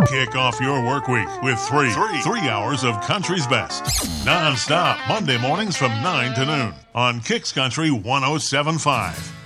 Kick off your work week with three hours of country's best. Non-stop Monday mornings from 9 to noon on Kicks Country 107.5.